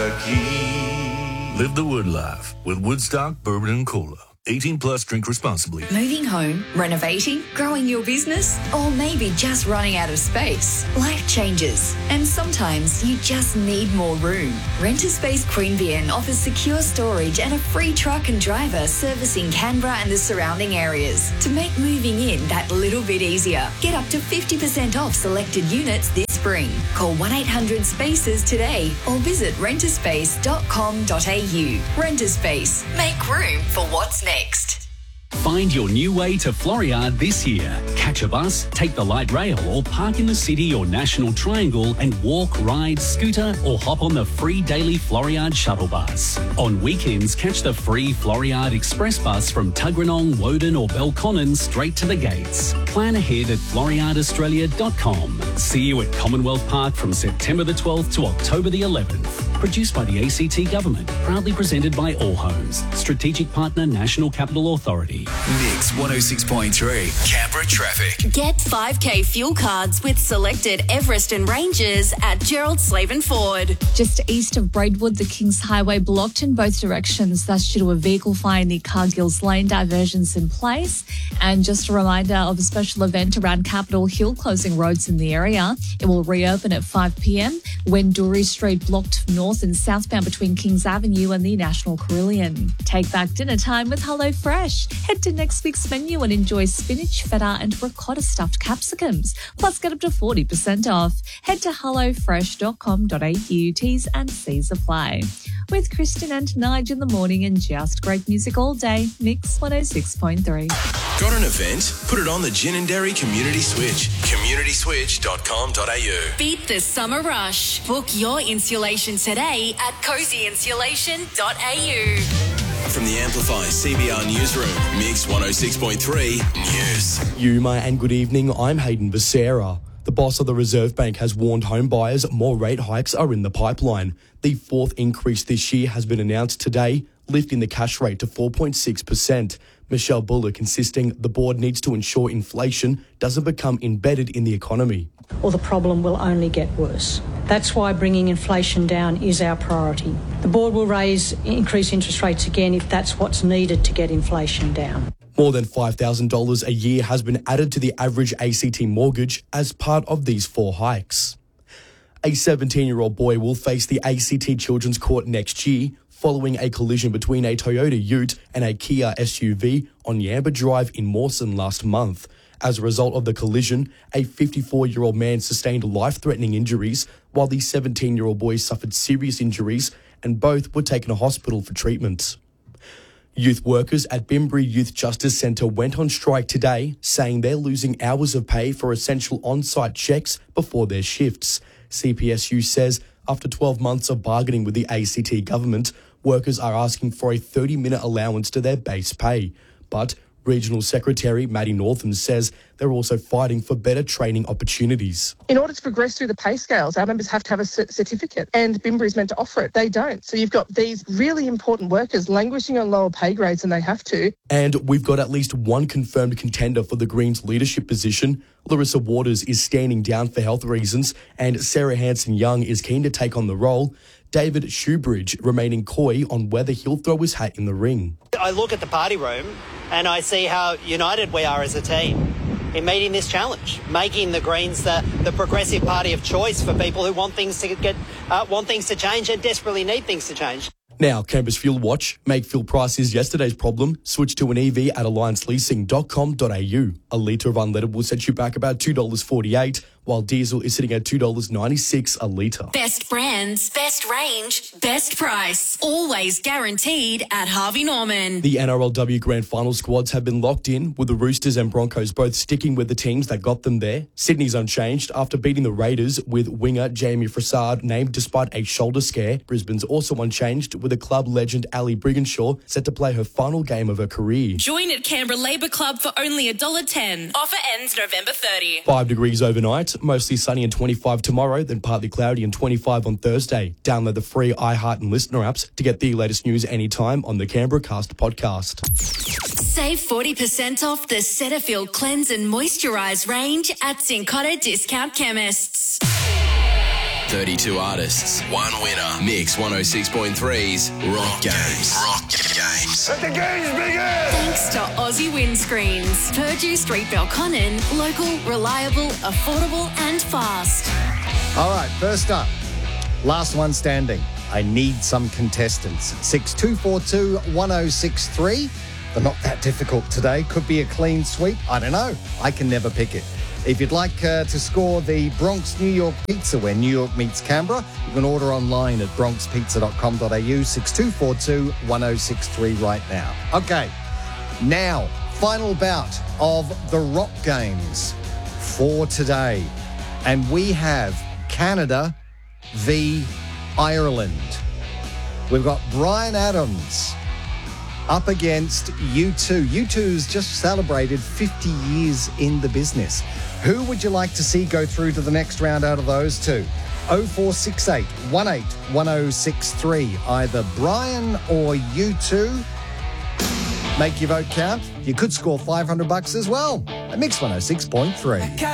Live the Wood life with Woodstock Bourbon and Cola. 18 plus, drink responsibly. Moving home, renovating, growing your business, or maybe just running out of space. Life changes, and sometimes you just need more room. Rent a Space Queanbeyan offers secure storage and a free truck and driver servicing Canberra and the surrounding areas to make moving in that little bit easier. Get up to 50% off selected units this spring. Call 1-800-SPACES today or visit renterspace.com.au. Rent a Space. Make room for what's next. Find your new way to Floriade this year. Catch a bus, take the light rail, or park in the city or National Triangle and walk, ride, scooter, or hop on the free daily Floriade shuttle bus. On weekends, catch the free Floriade Express bus from Tuggeranong, Woden, or Belconnen straight to the gates. Plan ahead at floriadeaustralia.com. See you at Commonwealth Park from September the 12th to October the 11th. Produced by the ACT Government. Proudly presented by All Homes. Strategic partner National Capital Authority. Mix 106.3 Canberra traffic. Get 5K fuel cards with selected Everest and Rangers at Gerald Slaven Ford. Just east of Braidwood, the Kings Highway blocked in both directions. That's due to a vehicle fire near Cargill's Lane. Diversions in place. And just a reminder of a special event around Capitol Hill, closing roads in the area. It will reopen at 5 p.m. when Dury Street blocked north and southbound between Kings Avenue and the National Carillon. Take back dinner time with HelloFresh. Head to next week's menu and enjoy spinach, feta and ricotta stuffed capsicums. Plus get up to 40% off. Head to hellofresh.com.au. T's and C's apply. With Kristen and Nige in the morning and just great music all day. Mix 106.3. Got an event? Put it on the Gin and Dairy Community Switch. communityswitch.com.au. Beat the summer rush. Book your insulation today at cozyinsulation.au. From the Amplify CBR Newsroom, Mix 106.3 News. Yuma and good evening, I'm Hayden Becerra. The boss of the Reserve Bank has warned home buyers more rate hikes are in the pipeline. The fourth increase this year has been announced today, lifting the cash rate to 4.6%. Michelle Bullock insisting the board needs to ensure inflation doesn't become embedded in the economy. Or the problem will only get worse. That's why bringing inflation down is our priority. The board will increase interest rates again if that's what's needed to get inflation down. More than $5,000 a year has been added to the average ACT mortgage as part of these four hikes. A 17-year-old boy will face the ACT Children's Court next year following a collision between a Toyota Ute and a Kia SUV on Yamba Drive in Mawson last month. As a result of the collision, a 54-year-old man sustained life-threatening injuries, while the 17-year-old boy suffered serious injuries, and both were taken to hospital for treatment. Youth workers at Bimbri Youth Justice Centre went on strike today, saying they're losing hours of pay for essential on-site checks before their shifts. CPSU says after 12 months of bargaining with the ACT government, workers are asking for a 30-minute allowance to their base pay. But Regional Secretary Maddie Northam says they're also fighting for better training opportunities. In order to progress through the pay scales, our members have to have a certificate, and Bimbri is meant to offer it. They don't. So you've got these really important workers languishing on lower pay grades than they have to. And we've got at least one confirmed contender for the Greens leadership position. Larissa Waters is standing down for health reasons, and Sarah Hanson-Young is keen to take on the role. David Shoebridge remaining coy on whether he'll throw his hat in the ring. I look at the party room and I see how united we are as a team in meeting this challenge, making the Greens the progressive party of choice for people who want things to change and desperately need things to change. Now, Canberra's Fuel Watch. Make fuel prices yesterday's problem. Switch to an EV at allianceleasing.com.au. A litre of unleaded will set you back about $2.48, while diesel is sitting at $2.96 a litre. Best brands, best range, best price. Always guaranteed at Harvey Norman. The NRLW Grand Final squads have been locked in, with the Roosters and Broncos both sticking with the teams that got them there. Sydney's unchanged after beating the Raiders, with winger Jamie Frassard named despite a shoulder scare. Brisbane's also unchanged, with a club legend Ali Brigginshaw set to play her final game of her career. Join at Canberra Labour Club for only $1.10. Offer ends November 30. 5 degrees overnight, mostly sunny and 25 tomorrow, then partly cloudy and 25 on Thursday. Download the free iHeart and Listener apps to get the latest news anytime on the Canberra Cast podcast. Save 40% off the Cetaphil Cleanse and Moisturise range at Cincotta Discount Chemists. 32 artists, one winner. Mix 106.3's Rock Games. Rock Games. Let the games begin! Thanks to Aussie Windscreens. Purdue Street, Belconnen. Local, reliable, affordable and fast. All right, first up, last one standing. I need some contestants. 6242 1063. They're not that difficult today. Could be a clean sweep. I don't know. I can never pick it. If you'd like to score the Bronx New York pizza where New York meets Canberra, you can order online at bronxpizza.com.au 6242 1063 right now. Okay, now, final bout of the Rock Games for today. And we have Canada v Ireland. We've got Brian Adams up against U2. U2's just celebrated 50 years in the business. Who would you like to see go through to the next round out of those two? 0468 18 1063. Either Brian or U2. Make your vote count. You could score $500 as well. At Mix 106.3.